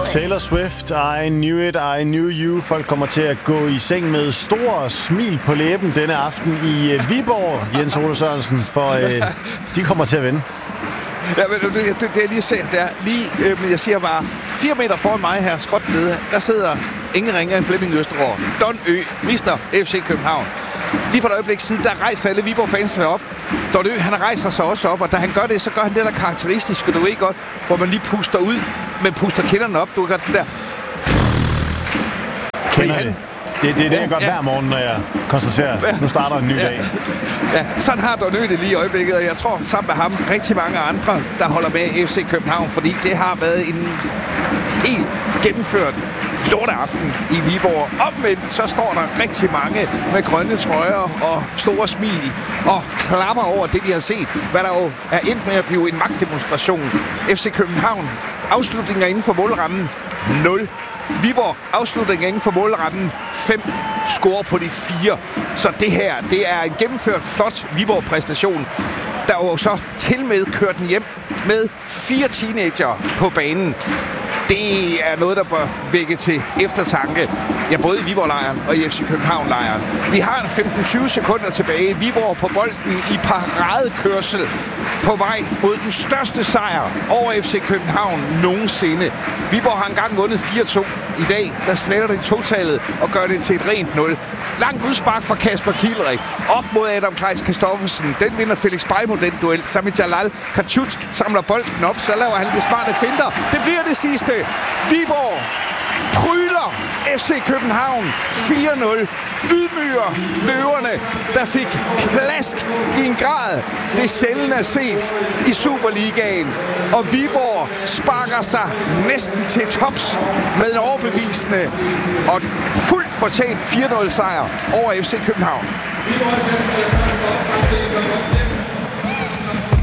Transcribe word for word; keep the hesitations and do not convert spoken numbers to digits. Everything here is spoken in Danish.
Taylor Swift, I Knew It, I Knew You. Folk kommer til at gå i seng med store smil på læben denne aften i uh, Viborg, Jens Ole Sørensen, for uh, de kommer til at vinde. Ja, men det, det, det er lige set der. Lige, øh, men jeg siger bare, fire meter foran mig her, skråt nede, der sidder ingen ringer end Flemming Østergaard. Don Ø, mister F C København. Lige for et øjeblik siden, der rejser alle Viborg-fansene op. Don Ø, han rejser sig også op, og da han gør det, så gør han det der karakteristiske, du ved godt, hvor man lige puster ud, men puster kinderne op. Du kan godt det der. Kender det. Det, det er det, jeg gør ja. hver morgen, når jeg konstaterer, at nu starter en ny ja. dag. Ja, sådan har Don Ø det lige i øjeblikket, og jeg tror sammen med ham rigtig mange andre, der holder med F C København, fordi det har været en helt gennemført lorteaften i Viborg. Omvendt så står der rigtig mange med grønne trøjer og store smil og klapper over det, de har set, hvad der jo er endt med at blive en magtdemonstration. F C København, afslutninger inden for målrammen, nul. Viborg, afslutning inden for målrammen, fem. Score på de fire. Så det her, det er en gennemført flot Viborg-præstation, der jo så til med kørt den hjem med fire teenager på banen. Det er noget, der bør vække til eftertanke. Ja, både i Viborg-lejren og i F C København-lejren. Vi har femten til tyve sekunder tilbage. Viborg på bolden i paradekørsel på vej mod den største sejr over F C København nogensinde. Viborg har engang vundet fire to. I dag, der sletter det totallet og gør det til et rent nul. Langt udspark fra Kasper Kielrik. Op mod Adam Kleis Christoffersen. Den vinder Felix Beimo den duel. Sami Jalal Kachut samler bolden op. Så laver han det smarte finter. Det bliver det sidste. Viborg pryler F C København fire nul. Ydmyger løverne, der fik plask i en grad, det sjældent er set i Superligaen. Og Viborg sparker sig næsten til tops med en overbevisende og fuldt fortjent fire nul sejr over F C København.